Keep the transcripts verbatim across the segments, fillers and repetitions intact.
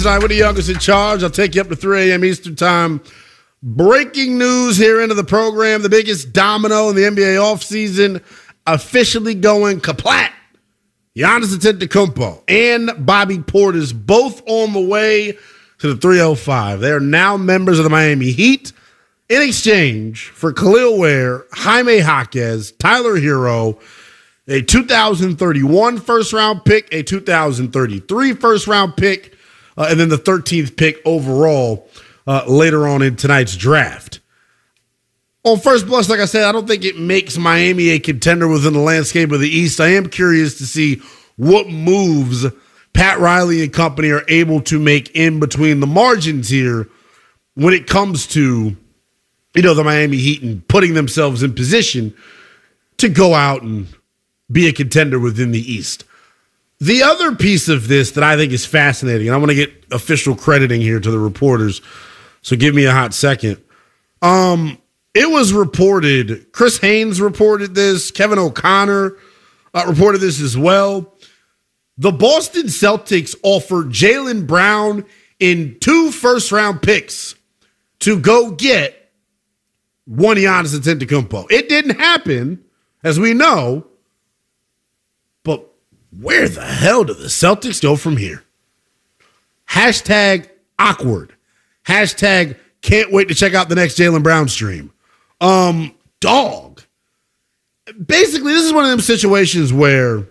Tonight with the youngest in charge. I'll take you up to three a.m. Eastern time. Breaking news here into the program. The biggest domino in the N B A offseason officially going kaplat. Giannis Antetokounmpo and Bobby Portis both on the way to the three oh five. They are now members of the Miami Heat in exchange for Khalil Ware, Jaime Jaquez, Tyler Hero, a two thousand thirty-one first-round pick, a two thousand thirty-three first-round pick, uh, and then the thirteenth pick overall uh, later on in tonight's draft. On first blush, like I said, I don't think it makes Miami a contender within the landscape of the East. I am curious to see what moves Pat Riley and company are able to make in between the margins here when it comes to, you know, the Miami Heat and putting themselves in position to go out and be a contender within the East. The other piece of this that I think is fascinating, and I want to get official crediting here to the reporters, so give me a hot second. Um, it was reported, Chris Haynes reported this, Kevin O'Connor uh, reported this as well. The Boston Celtics offered Jaylen Brown in two first-round picks to go get one Giannis Antetokounmpo. It didn't happen, as we know, but where the hell do the Celtics go from here? Hashtag awkward. Hashtag can't wait to check out the next Jaylen Brown stream. Um, dog. Basically, this is one of them situations where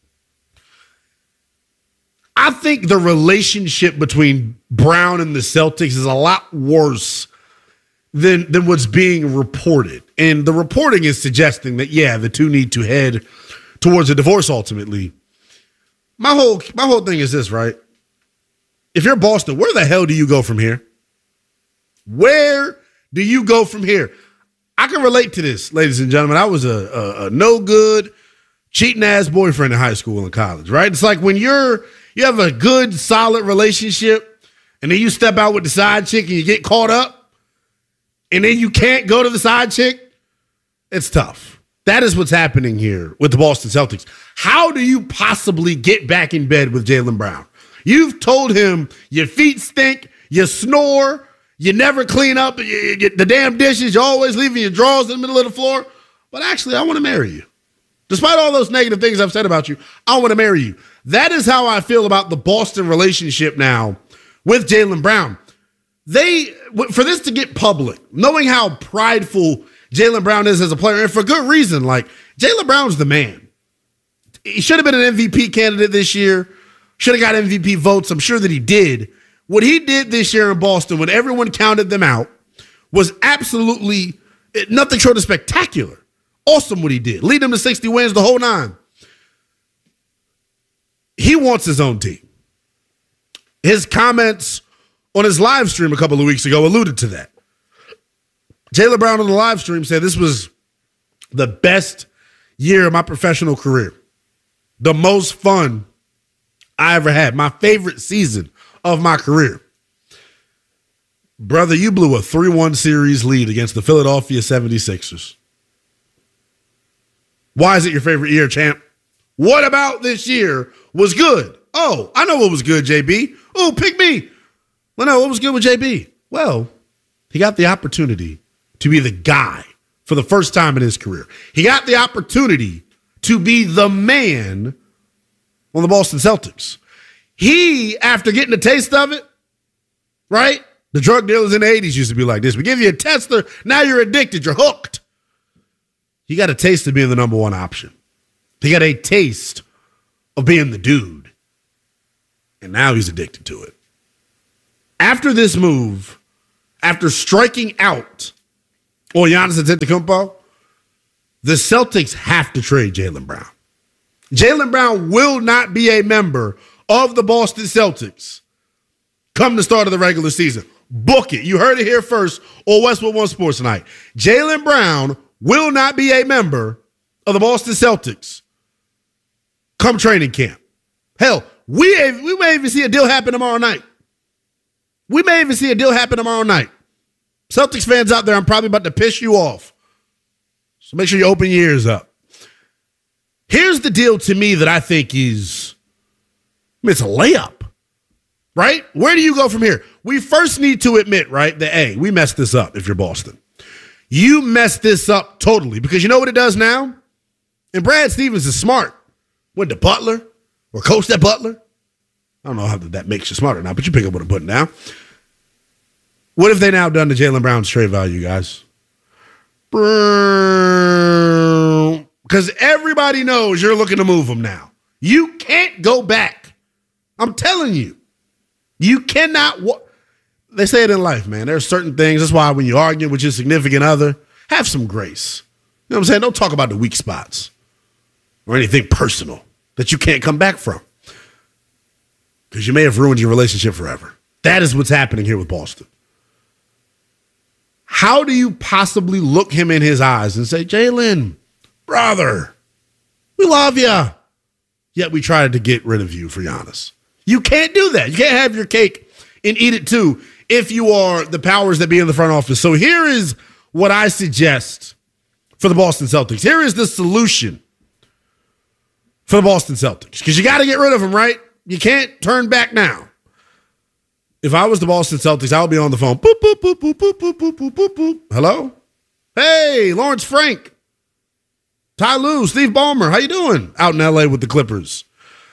I think the relationship between Brown and the Celtics is a lot worse than, than what's being reported. And the reporting is suggesting that, yeah, the two need to head towards a divorce ultimately. My whole my whole thing is this, right? If you're Boston, where the hell do you go from here? Where do you go from here? I can relate to this, ladies and gentlemen. I was a, a, a no good, cheating ass boyfriend in high school and college, right? It's like when you're you have a good, solid relationship, and then you step out with the side chick and you get caught up, and then you can't go to the side chick. It's tough. That is what's happening here with the Boston Celtics. How do you possibly get back in bed with Jaylen Brown? You've told him your feet stink, you snore, you never clean up you, you, the damn dishes, you're always leaving your drawers in the middle of the floor. But actually, I want to marry you. Despite all those negative things I've said about you, I want to marry you. That is how I feel about the Boston relationship now with Jaylen Brown. They, for this to get public, knowing how prideful Jaylen Brown is as a player, and for good reason. Like, Jaylen Brown's the man. He should have been an M V P candidate this year. Should have got M V P votes. I'm sure that he did. What he did this year in Boston, when everyone counted them out, was absolutely nothing short of spectacular. Awesome what he did. Lead them to sixty wins, the whole nine. He wants his own team. His comments on his live stream a couple of weeks ago alluded to that. Jaylen Brown on the live stream said this was the best year of my professional career. The most fun I ever had. My favorite season of my career. Brother, you blew a three one series lead against the Philadelphia seventy-sixers. Why is it your favorite year, champ? What about this year was good? Oh, I know what was good, J B. Oh, pick me. Well, no, what was good with J B? Well, he got the opportunity to be the guy for the first time in his career. He got the opportunity to be the man on the Boston Celtics. He, after getting a taste of it, right? The drug dealers in the eighties used to be like this. We give you a tester, now you're addicted, you're hooked. He got a taste of being the number one option. He got a taste of being the dude. And now he's addicted to it. After this move, after striking out on Giannis Antetokounmpo, the Celtics have to trade Jaylen Brown. Jaylen Brown will not be a member of the Boston Celtics come the start of the regular season. Book it. You heard it here first on Westwood One Sports Tonight. Jaylen Brown will not be a member of the Boston Celtics come training camp. Hell, we, we may even see a deal happen tomorrow night. We may even see a deal happen tomorrow night. Celtics fans out there, I'm probably about to piss you off. So make sure you open your ears up. Here's the deal to me that I think is, I mean, it's a layup. right? Where do you go from here? We first need to admit, right, that, hey, we messed this up if you're Boston. You messed this up totally because you know what it does now? And Brad Stevens is smart. Went to Butler or coached at Butler. I don't know how that makes you smarter now, but you pick up what I'm putting down. What have they now done to Jaylen Brown's trade value, guys? Because everybody knows you're looking to move him now. You can't go back. I'm telling you. You cannot. Wa- they say it in life, man. There are certain things. That's why when you argue with your significant other, have some grace. You know what I'm saying? Don't talk about the weak spots or anything personal that you can't come back from. Because you may have ruined your relationship forever. That is what's happening here with Boston. How do you possibly look him in his eyes and say, Jaylen, brother, we love you, yet we tried to get rid of you for Giannis? You can't do that. You can't have your cake and eat it too if you are the powers that be in the front office. So here is what I suggest for the Boston Celtics. Here is the solution for the Boston Celtics. Because you got to get rid of him, right? You can't turn back now. If I was the Boston Celtics, I would be on the phone. Boop, boop, boop, boop, boop, boop, boop, boop, boop, boop. Hello? Hey, Lawrence Frank. Ty Lue, Steve Ballmer. How you doing out in L A with the Clippers?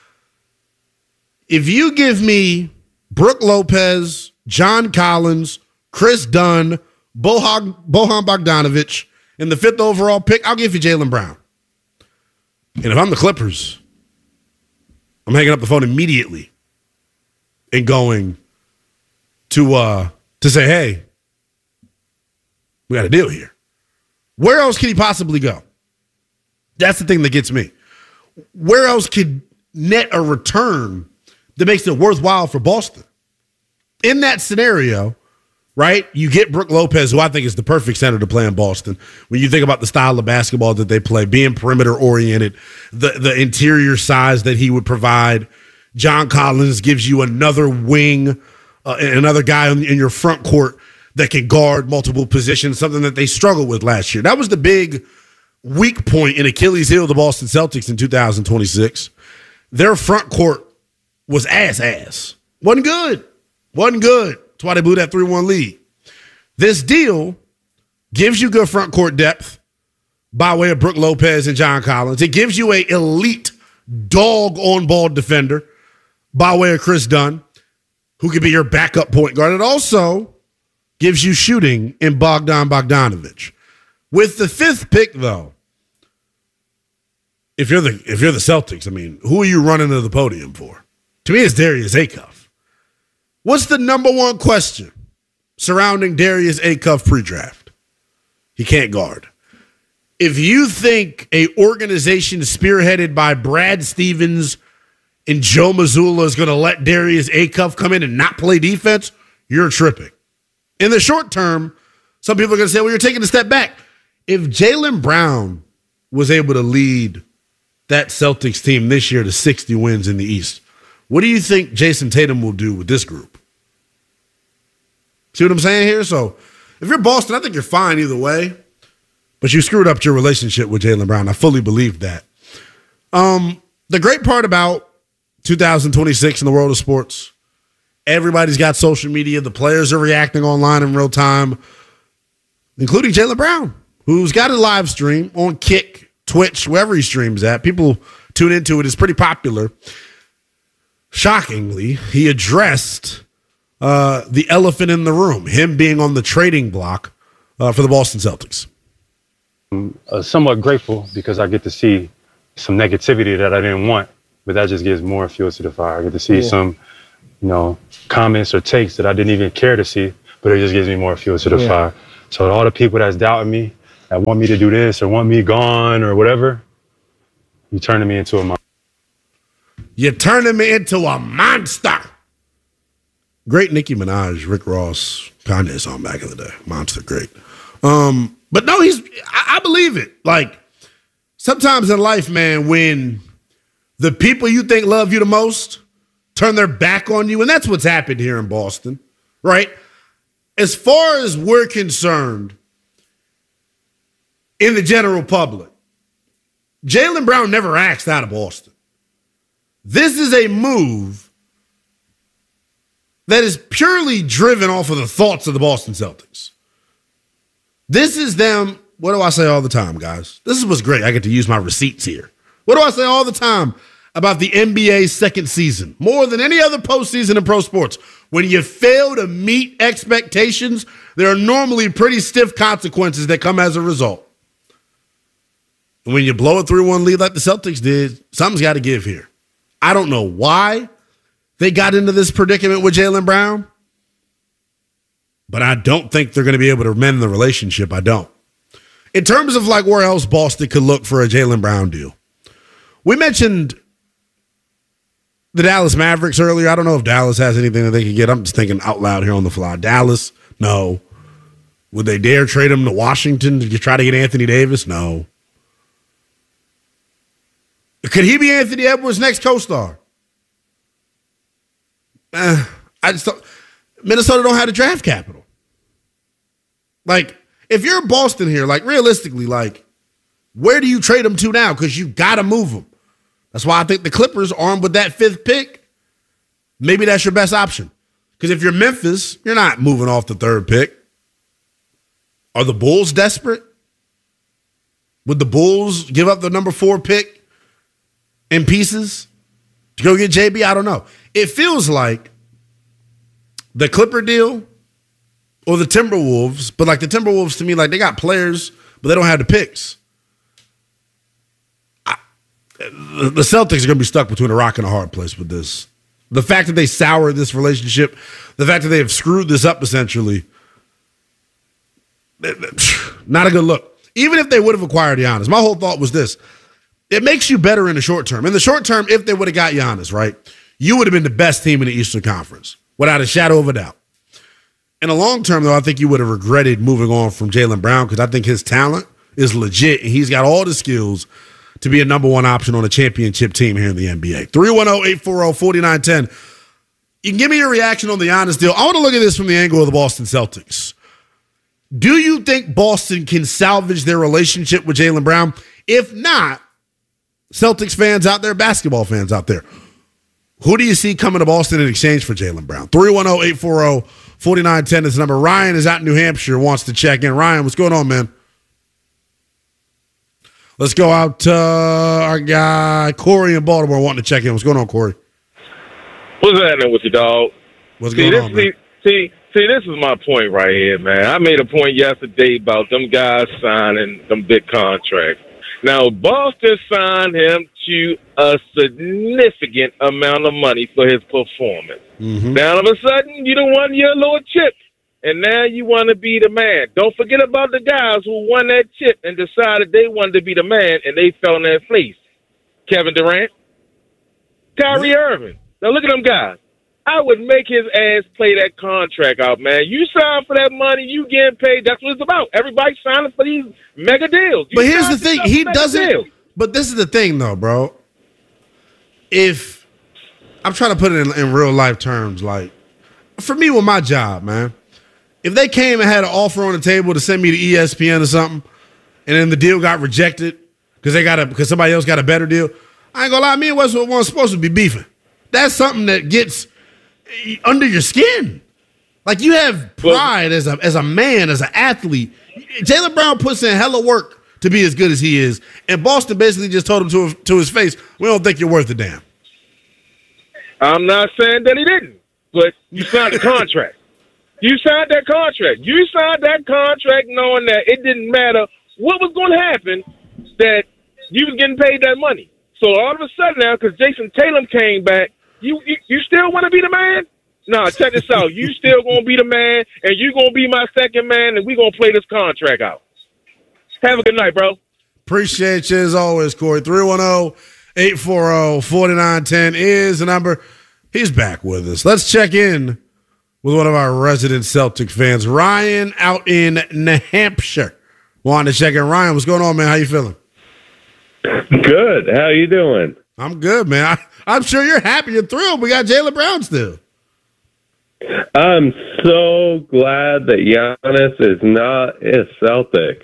If you give me Brook Lopez, John Collins, Chris Dunn, Bohan, Bohan Bogdanovic in the fifth overall pick, I'll give you Jaylen Brown. And if I'm the Clippers, I'm hanging up the phone immediately and going to uh, to say, hey, we got a deal here. Where else can he possibly go? That's the thing that gets me. Where else could net a return that makes it worthwhile for Boston? In that scenario, right, you get Brook Lopez, who I think is the perfect center to play in Boston. When you think about the style of basketball that they play, being perimeter-oriented, the, the interior size that he would provide. John Collins gives you another wing, uh, another guy in, in your front court that can guard multiple positions, something that they struggled with last year. That was the big weak point in Achilles heel of the Boston Celtics in two thousand twenty-six. Their front court was ass-ass. Wasn't good. Wasn't good. That's why they blew that three one lead. This deal gives you good front court depth by way of Brook Lopez and John Collins. It gives you an elite dog on-ball defender by way of Chris Dunn, who could be your backup point guard. It also gives you shooting in Bogdan Bogdanovic. With the fifth pick, though, if you're the if you're the Celtics, I mean, who are you running to the podium for? To me, it's Darius Acuff. What's the number one question surrounding Darius Acuff pre-draft? He can't guard. If you think a organization spearheaded by Brad Stevens and Joe Mazzulla is going to let Darius Acuff come in and not play defense, you're tripping. In the short term, some people are going to say, well, you're taking a step back. If Jaylen Brown was able to lead that Celtics team this year to sixty wins in the East, what do you think Jason Tatum will do with this group? See what I'm saying here? So if you're Boston, I think you're fine either way, but you screwed up your relationship with Jaylen Brown. I fully believe that. Um, the great part about two thousand twenty-six in the world of sports, everybody's got social media. The players are reacting online in real time, including Jaylen Brown, who's got a live stream on Kick, Twitch, wherever he streams at. People tune into it. It's pretty popular. Shockingly, he addressed uh, the elephant in the room, him being on the trading block uh, for the Boston Celtics. I'm uh, somewhat grateful because I get to see some negativity that I didn't want, but that just gives more fuel to the fire. I get to see yeah. some, you know, comments or takes that I didn't even care to see, but it just gives me more fuel to the yeah. fire. So all the people that's doubting me, that want me to do this or want me gone or whatever, you turning me into a monster. You're turning me into a monster. Great Nicki Minaj, Rick Ross, Kanye song back in the day. Monster, great. Um, but no, he's, I, I believe it. Like, sometimes in life, man, when the people you think love you the most turn their back on you, and that's what's happened here in Boston, right? As far as we're concerned, in the general public, Jaylen Brown never asked out of Boston. This is a move that is purely driven off of the thoughts of the Boston Celtics. This is them. What do I say all the time, guys? This is what's great. I get to use my receipts here. What do I say all the time about the N B A's second season? More than any other postseason in pro sports, when you fail to meet expectations, there are normally pretty stiff consequences that come as a result. And when you blow a three one lead like the Celtics did, something's got to give here. I don't know why they got into this predicament with Jaylen Brown, but I don't think they're going to be able to mend the relationship. I don't. In terms of like where else Boston could look for a Jaylen Brown deal, we mentioned the Dallas Mavericks earlier. I don't know if Dallas has anything that they could get. I'm just thinking out loud here on the fly. Dallas, no. Would they dare trade him to Washington to try to get Anthony Davis? No. Could he be Anthony Edwards' next co-star? Uh, I just don't. Minnesota don't have the draft capital. Like, if you're Boston here, like realistically, like, where do you trade him to now? Because you got to move him. That's why I think the Clippers, armed with that fifth pick, maybe that's your best option. Because if you're Memphis, you're not moving off the third pick. Are the Bulls desperate? Would the Bulls give up the number four pick in pieces to go get J B? I don't know. It feels like the Clipper deal or the Timberwolves, but like the Timberwolves to me, like they got players, but they don't have the picks. I, the Celtics are going to be stuck between a rock and a hard place with this. The fact that they soured this relationship, the fact that they have screwed this up essentially, not a good look. Even if they would have acquired Giannis, my whole thought was this. It makes you better in the short term. In the short term, if they would have got Giannis, right, you would have been the best team in the Eastern Conference, without a shadow of a doubt. In the long term, though, I think you would have regretted moving on from Jaylen Brown because I think his talent is legit, and he's got all the skills to be a number one option on a championship team here in the N B A. three one zero, eight four zero, four nine one zero. You can give me your reaction on the Giannis deal. I want to look at this from the angle of the Boston Celtics. Do you think Boston can salvage their relationship with Jaylen Brown? If not, Celtics fans out there, basketball fans out there, who do you see coming to Boston in exchange for Jaylen Brown? three one zero, eight four zero, four nine one zero is the number. Ryan is out in New Hampshire, wants to check in. Ryan, what's going on, man? Let's go out to our guy, Corey in Baltimore, wanting to check in. What's going on, Corey? What's happening with you, dog? What's see, going this, on, man? See, see, see, this is my point right here, man. I made a point yesterday about them guys signing them big contracts. Now, Boston signed him to a significant amount of money for his performance. Mm-hmm. Now, all of a sudden, you don't want your little chip, and now you want to be the man. Don't forget about the guys who won that chip and decided they wanted to be the man, and they fell on their face. Kevin Durant, Kyrie mm-hmm. Irving. Now, look at them guys. I would make his ass play that contract out, man. You sign for that money, you getting paid. That's what it's about. Everybody's signing for these mega deals. You but here's the thing. He doesn't. Deals. But this is the thing, though, bro. If I'm trying to put it in, in real life terms, like, for me with my job, man, if they came and had an offer on the table to send me to E S P N or something, and then the deal got rejected because they got a because somebody else got a better deal, I ain't gonna lie, me and Westwood weren't supposed to be beefing. That's something that gets under your skin. Like, you have pride as a as a man, as an athlete. Jaylen Brown puts in hella work to be as good as he is, and Boston basically just told him to, to his face, we don't think you're worth a damn. I'm not saying that he didn't, but you signed the contract. You signed that contract. You signed that contract knowing that it didn't matter what was going to happen, that you was getting paid that money. So all of a sudden now, because Jason Tatum came back, You, you you still want to be the man? No, check this out. You still going to be the man, and you going to be my second man, and we going to play this contract out. Have a good night, bro. Appreciate you as always, Corey. three one zero, eight four zero, four nine one zero is the number. He's back with us. Let's check in with one of our resident Celtic fans, Ryan out in New Hampshire. Wanted to check in. Ryan, what's going on, man? How you feeling? Good. How you doing? I'm good, man. I, I'm sure you're happy and thrilled. We got Jaylen Brown still. I'm so glad that Giannis is not a Celtic.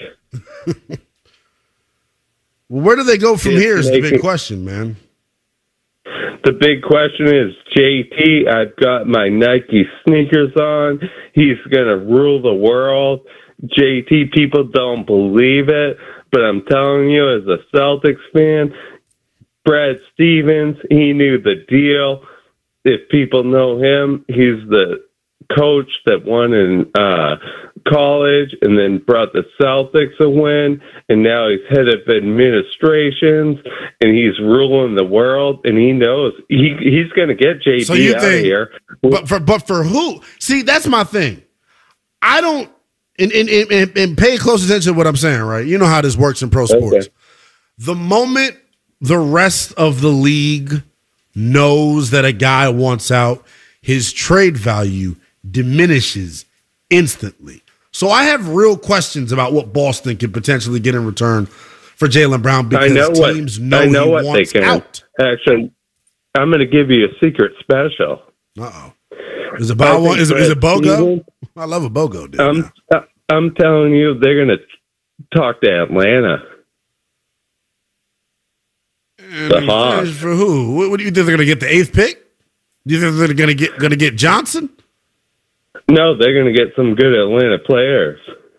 Well, where do they go from it's here is the making, big question, man. The big question is, J T, I've got my Nike sneakers on. He's going to rule the world. J T, people don't believe it, but I'm telling you, as a Celtics fan, Brad Stevens, he knew the deal. If people know him, he's the coach that won in uh, college and then brought the Celtics a win, and now he's head of administrations, and he's ruling the world, and he knows he he's going to get J T so you out think, of here. But for but for who? See, that's my thing. I don't and and, and, and pay close attention to what I'm saying, right? You know how this works in pro sports. Okay. The moment the rest of the league knows that a guy wants out, his trade value diminishes instantly. So I have real questions about what Boston can potentially get in return for Jaylen Brown because I know teams what, know, I know he what wants they can. out. Actually, I'm going to give you a secret special. Uh-oh. Is it Bow one? Is it, is it BOGO? I love a BOGO deal. I'm, I'm telling you, they're going to talk to Atlanta. The Hawks. For who? What, what do you think they're going to get? The eighth pick? Do you think they're going to get going to get Johnson? No, they're going to get some good Atlanta players.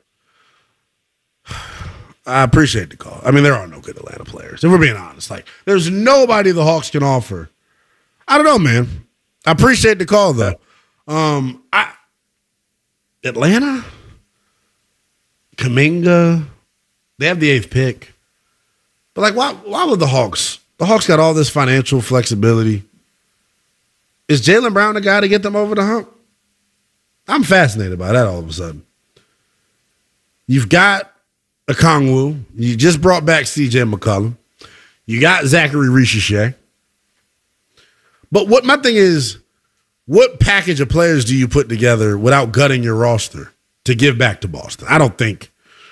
I appreciate the call. I mean, there are no good Atlanta players. If we're being honest, like there's nobody the Hawks can offer. I don't know, man. I appreciate the call though. Um, I Atlanta, Kuminga, they have the eighth pick, but like, why? Why would the Hawks? The Hawks got all this financial flexibility. Is Jaylen Brown the guy to get them over the hump? I'm fascinated by that all of a sudden. You've got Okongwu. You just brought back C J McCollum. You got Zachary Richichet. But what my thing is, what package of players do you put together without gutting your roster to give back to Boston? I don't think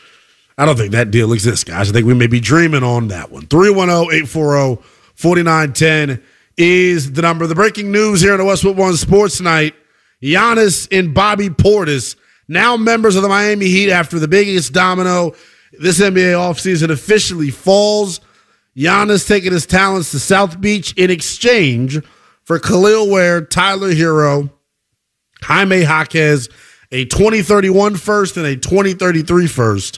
I don't think that deal exists, guys. I think we may be dreaming on that one. three one zero, eight four zero, four nine one zero is the number. The breaking news here on the Westwood One Sports Night, Giannis and Bobby Portis, now members of the Miami Heat after the biggest domino this N B A offseason officially falls. Giannis taking his talents to South Beach in exchange for Khalil Ware, Tyler Hero, Jaime Jaquez, a twenty thirty-one first and a twenty thirty-three first,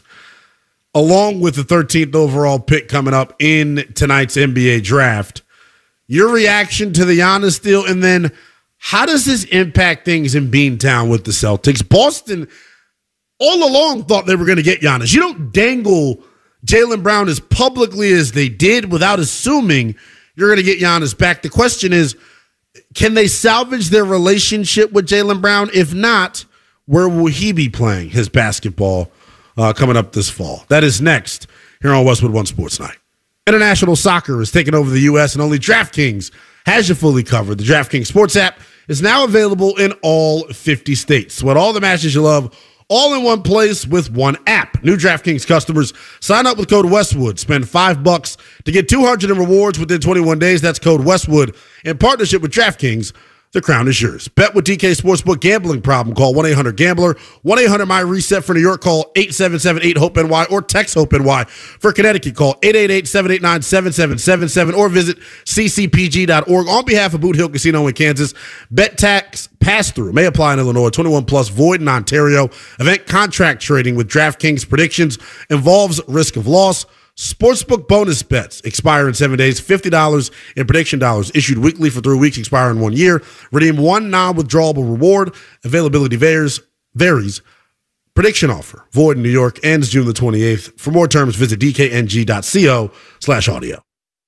along with the thirteenth overall pick coming up in tonight's N B A draft. Your reaction to the Giannis deal, and then how does this impact things in Beantown with the Celtics? Boston all along thought they were going to get Giannis. You don't dangle Jaylen Brown as publicly as they did without assuming you're going to get Giannis back. The question is, can they salvage their relationship with Jaylen Brown? If not, where will he be playing his basketball uh, coming up this fall? That is next here on Westwood One Sports Night. International soccer is taking over the U S and only DraftKings has you fully covered. The DraftKings Sports app is now available in all fifty states. With all the matches you love, all in one place with one app. New DraftKings customers sign up with code Westwood. Spend five bucks to get two hundred in rewards within twenty-one days. That's code Westwood. In partnership with DraftKings, the crown is yours. Bet with D K Sportsbook. Gambling problem? Call one eight hundred gambler. one eight hundred my reset for New York. Call eight seven seven eight hope N Y or text hope N Y. For Connecticut, call eight eight eight, seven eight nine, seven seven seven seven or visit c c p g dot org. On behalf of Boot Hill Casino in Kansas, bet tax pass-through may apply in Illinois. twenty-one plus, void in Ontario. Event contract trading with DraftKings predictions involves risk of loss. Sportsbook bonus bets expire in seven days. fifty dollars in prediction dollars issued weekly for three weeks, expire in one year. Redeem one non-withdrawable reward. Availability varies. varies. Prediction offer void in New York, ends June the twenty-eighth. For more terms, visit d k n g dot co slash audio.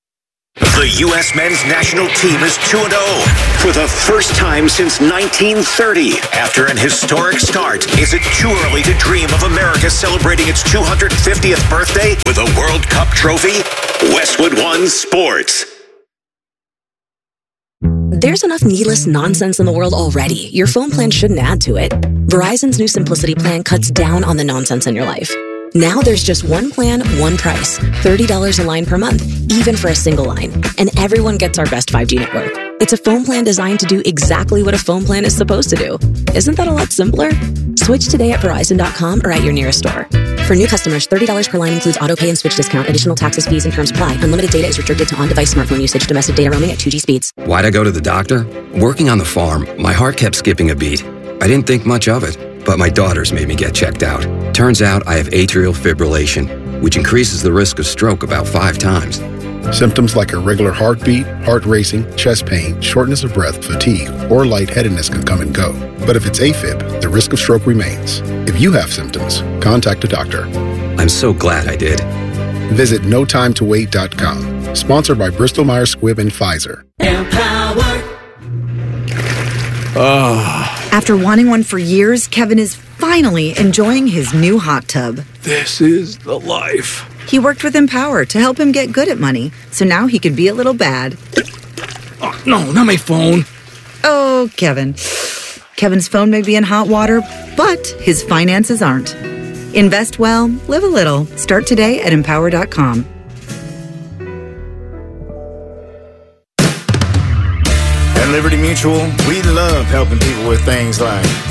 The U S men's national team is two and oh for the first time since nineteen thirty. After an historic start, is it too early to dream of America celebrating its two hundred fiftieth birthday with a World Cup trophy? Westwood One Sports. There's enough needless nonsense in the world already. Your phone plan shouldn't add to it. Verizon's new Simplicity plan cuts down on the nonsense in your life. Now there's just one plan, one price. thirty dollars a line per month, even for a single line. And everyone gets our best five G network. It's a phone plan designed to do exactly what a phone plan is supposed to do. Isn't that a lot simpler? Switch today at Verizon dot com or at your nearest store. For new customers, thirty dollars per line includes auto pay and switch discount. Additional taxes, fees, and terms apply. Unlimited data is restricted to on-device smartphone usage. Domestic data roaming at two G speeds. Why'd I go to the doctor? Working on the farm, my heart kept skipping a beat. I didn't think much of it, but my daughters made me get checked out. Turns out I have atrial fibrillation, which increases the risk of stroke about five times. Symptoms like irregular heartbeat, heart racing, chest pain, shortness of breath, fatigue, or lightheadedness can come and go. But if it's AFib, the risk of stroke remains. If you have symptoms, contact a doctor. I'm so glad I did. Visit no time to wait dot com. Sponsored by Bristol Myers Squibb and Pfizer. Empower. Oh. After wanting one for years, Kevin is finally enjoying his new hot tub. This is the life. He worked with Empower to help him get good at money, so now he can be a little bad. Oh, no, not my phone. Oh, Kevin. Kevin's phone may be in hot water, but his finances aren't. Invest well, live a little. Start today at empower dot com. At Liberty Mutual, we love helping people with things like